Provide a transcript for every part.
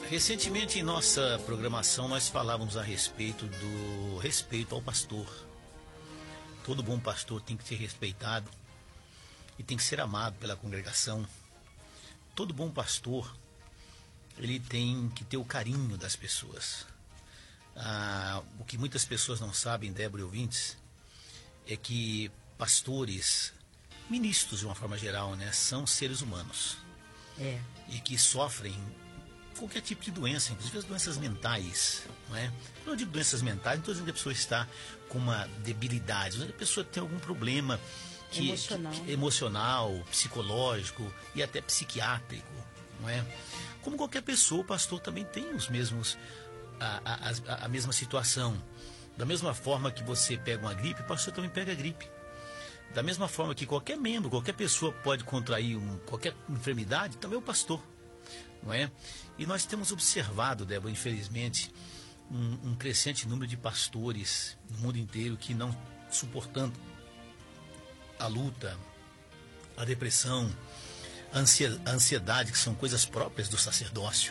Recentemente em nossa programação nós falávamos a respeito do respeito ao pastor. Todo bom pastor tem que ser respeitado e tem que ser amado pela congregação. Todo bom pastor, ele tem que ter o carinho das pessoas. O que muitas pessoas não sabem, Débora e ouvintes, é que pastores, ministros de uma forma geral, né, são seres humanos. E que sofrem qualquer tipo de doença, inclusive as doenças mentais, não é? Quando eu digo doenças mentais, não estou dizendo que a pessoa está com uma debilidade, mas a pessoa tem algum problema emocional, psicológico e até psiquiátrico, não é? Como qualquer pessoa, o pastor também tem os mesmos, a mesma situação. Da mesma forma que você pega uma gripe, o pastor também pega a gripe. Da mesma forma que qualquer membro, qualquer pessoa pode contrair qualquer enfermidade, também o pastor, não é? E nós temos observado, Débora, infelizmente, um crescente número de pastores no mundo inteiro que, não suportando a luta, a depressão, a ansiedade, que são coisas próprias do sacerdócio,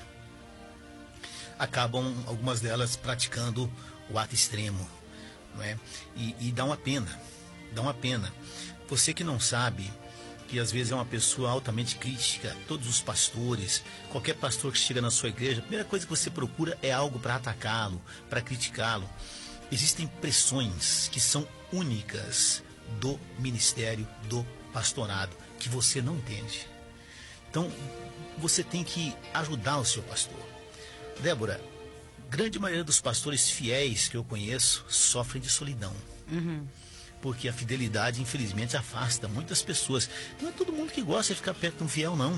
acabam, algumas delas, praticando o ato extremo, não é? E dá uma pena, dá uma pena. Você que não sabe, que às vezes é uma pessoa altamente crítica, todos os pastores, qualquer pastor que chega na sua igreja, a primeira coisa que você procura é algo para atacá-lo, para criticá-lo. Existem pressões que são únicas do ministério, do pastorado, que você não entende. Então, você tem que ajudar o seu pastor. Débora, grande maioria dos pastores fiéis que eu conheço sofrem de solidão. Porque a fidelidade, infelizmente, afasta muitas pessoas. Não é todo mundo que gosta de ficar perto de um fiel, não.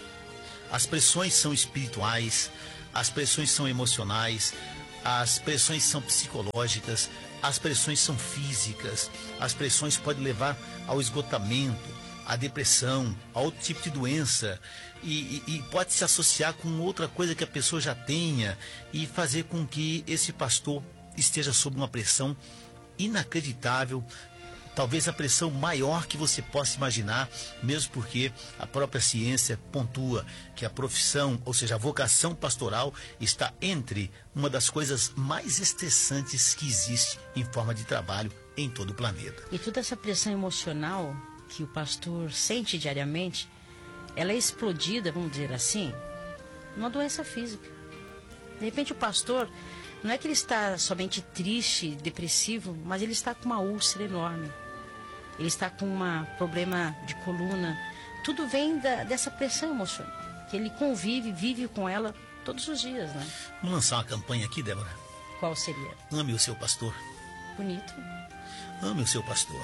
As pressões são espirituais, as pressões são emocionais, as pressões são psicológicas, as pressões são físicas, as pressões podem levar ao esgotamento, à depressão, a outro tipo de doença, e pode se associar com outra coisa que a pessoa já tenha e fazer com que esse pastor esteja sob uma pressão inacreditável, talvez a pressão maior que você possa imaginar, mesmo porque a própria ciência pontua que a profissão, ou seja, a vocação pastoral, está entre uma das coisas mais estressantes que existe em forma de trabalho em todo o planeta. E toda essa pressão emocional que o pastor sente diariamente, ela é explodida, vamos dizer assim, numa doença física. De repente o pastor, não é que ele está somente triste, depressivo, mas ele está com uma úlcera enorme. Ele está com um problema de coluna. Tudo vem dessa pressão emocional, que ele vive com ela todos os dias, né? Vamos lançar uma campanha aqui, Débora? Qual seria? Ame o seu pastor. Bonito. Ame o seu pastor.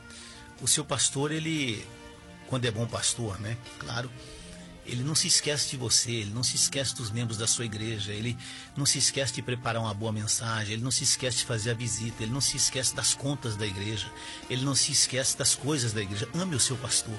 O seu pastor, ele, quando é bom pastor, né? Claro, ele não se esquece de você, ele não se esquece dos membros da sua igreja, ele não se esquece de preparar uma boa mensagem, ele não se esquece de fazer a visita, ele não se esquece das contas da igreja, ele não se esquece das coisas da igreja. Ame o seu pastor.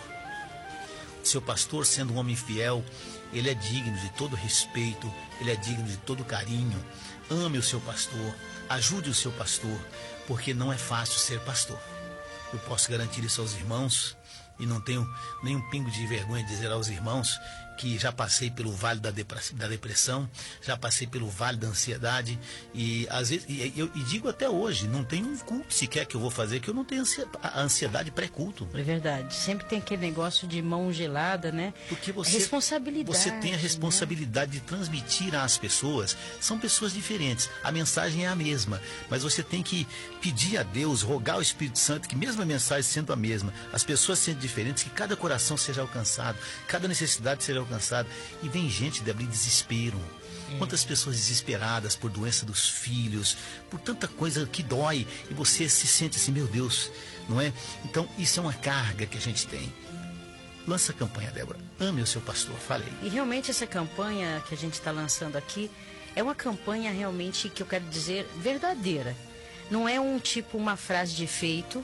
O seu pastor, sendo um homem fiel, ele é digno de todo respeito, ele é digno de todo carinho. Ame o seu pastor, ajude o seu pastor, porque não é fácil ser pastor. Eu posso garantir isso aos irmãos, e não tenho nenhum pingo de vergonha de dizer aos irmãos que já passei pelo vale da depressão, já passei pelo vale da ansiedade, e às vezes, e digo até hoje, não tem um culto sequer que eu vou fazer que eu não tenho a ansiedade pré-culto. É verdade, sempre tem aquele negócio de mão gelada, né? Porque responsabilidade, você tem a responsabilidade, né, de transmitir às pessoas. São pessoas diferentes, a mensagem é a mesma, mas você tem que pedir a Deus, rogar ao Espírito Santo que mesmo a mensagem sendo a mesma, as pessoas sendo diferentes, que cada coração seja alcançado, cada necessidade seja alcançada. E vem gente, Débora, em desespero. Quantas pessoas desesperadas por doença dos filhos, por tanta coisa que dói, e você se sente assim, meu Deus, não é? Então isso é uma carga que a gente tem. Lança a campanha, Débora. Ame o seu pastor, falei. E realmente essa campanha que a gente está lançando aqui é uma campanha realmente, que eu quero dizer, verdadeira. Não é uma frase de efeito.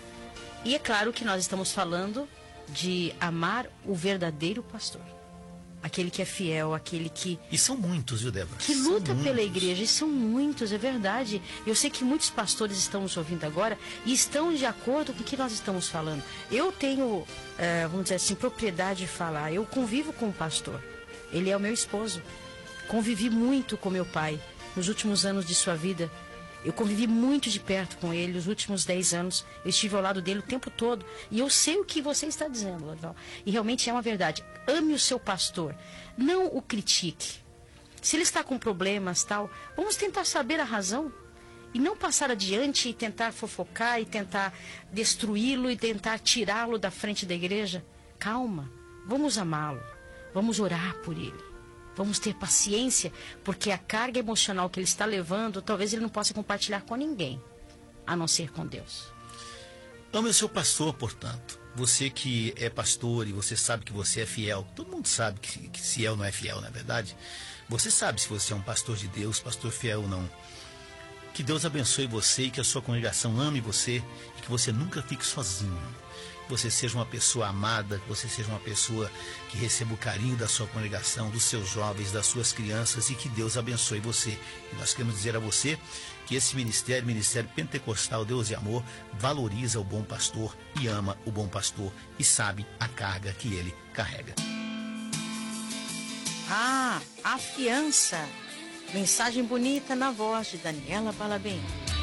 E é claro que nós estamos falando de amar o verdadeiro pastor. Aquele que é fiel, aquele que... E são muitos, viu, Débora? Que luta pela igreja, e são muitos, é verdade. Eu sei que muitos pastores estão nos ouvindo agora e estão de acordo com o que nós estamos falando. Eu tenho, vamos dizer assim, propriedade de falar. Eu convivo com o pastor. Ele é o meu esposo. Convivi muito com meu pai nos últimos anos de sua vida. Eu convivi muito de perto com ele, os últimos 10 anos. Eu estive ao lado dele o tempo todo. E eu sei o que você está dizendo, Lorival. E realmente é uma verdade. Ame o seu pastor. Não o critique. Se ele está com problemas, tal, vamos tentar saber a razão. E não passar adiante e tentar fofocar e tentar destruí-lo e tentar tirá-lo da frente da igreja. Calma. Vamos amá-lo. Vamos orar por ele. Vamos ter paciência, porque a carga emocional que ele está levando, talvez ele não possa compartilhar com ninguém, a não ser com Deus. Ame o seu pastor, portanto. Você que é pastor e você sabe que você é fiel. Todo mundo sabe que fiel não é fiel, não é verdade? Você sabe se você é um pastor de Deus, pastor fiel ou não. Que Deus abençoe você e que a sua congregação ame você e que você nunca fique sozinho. Que você seja uma pessoa amada, que você seja uma pessoa que receba o carinho da sua congregação, dos seus jovens, das suas crianças e que Deus abençoe você. E nós queremos dizer a você que esse ministério, Ministério Pentecostal Deus e Amor, valoriza o bom pastor e ama o bom pastor e sabe a carga que ele carrega. Ah, a fiança. Mensagem bonita na voz de Daniela Balabem.